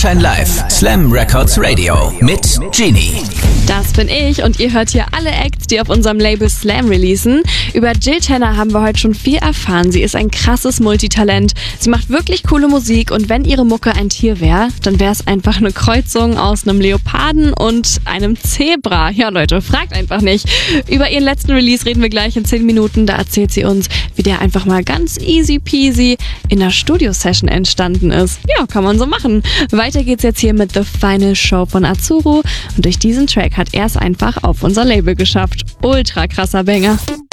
Sunshine Live, Slam Records Radio mit Genie. Das bin ich und ihr hört hier alle Acts, die auf unserem Label Slam releasen. Über Jill Tenner haben wir heute schon viel erfahren. Sie ist ein krasses Multitalent. Sie macht wirklich coole Musik und wenn ihre Mucke ein Tier wäre, dann wäre es einfach eine Kreuzung aus einem Leoparden und einem Zebra. Ja Leute, fragt einfach nicht. Über ihren letzten Release reden wir gleich in 10 Minuten. Da erzählt sie uns, wie der einfach mal ganz easy peasy in der Studio-Session entstanden ist. Ja, kann man so machen. Weiter geht's jetzt hier mit The Final Show von Azuro und durch diesen Track hat er es einfach auf unser Label geschafft. Ultra krasser Banger.